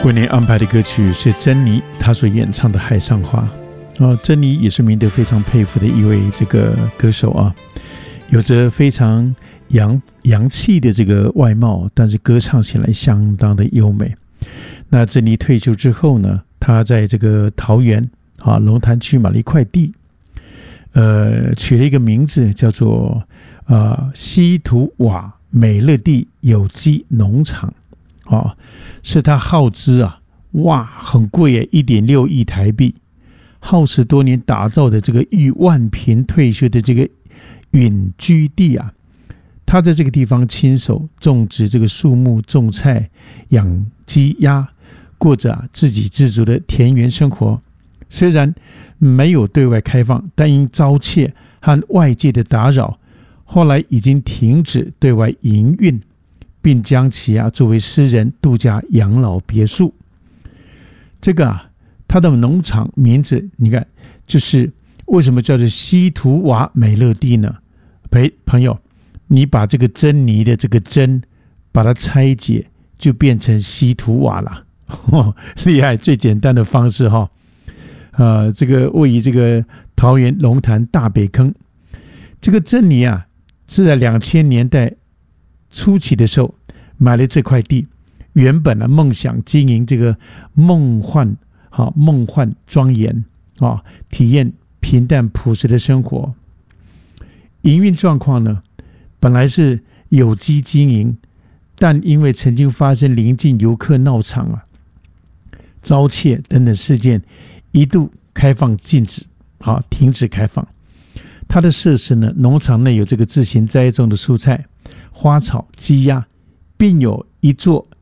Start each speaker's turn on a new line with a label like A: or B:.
A: 为您安排的歌曲是珍妮她所演唱的《海上花》。珍妮也是明德非常佩服的一位这个歌手啊，有着非常洋气的这个外貌，但是歌唱起来相当的优美。那珍妮退休之后呢，她在这个桃园龙潭区买了一块地，取了一个名字叫做西图瓦美乐地有机农场。是他耗资很贵耶，1.6亿台币，耗时多年打造的这个逾万坪退休的这个允居地他在这个地方亲手种植这个树木、种菜、养鸡鸭，过着自给自足的田园生活。虽然没有对外开放，但因遭窃和外界的打扰，后来已经停止对外营运，并将其作为私人度假养老别墅。这个它的农场名字，你看，就是为什么叫做西图瓦美乐地呢？朋友，你把这个珍妮的这个珍，把它拆解，就变成西图瓦了。厉害，最简单的方式这个位于这个桃园龙潭大北坑。这个珍妮是在2000年代初期的时候买了这块地，原本梦想经营这个梦幻庄园体验平淡朴实的生活。营运状况呢，本来是有机经营，但因为曾经发生邻近游客闹场遭窃等等事件，一度开放禁止停止开放。它的设施呢，农场内有这个自行栽种的蔬菜、花草、鸡鸭，并有一座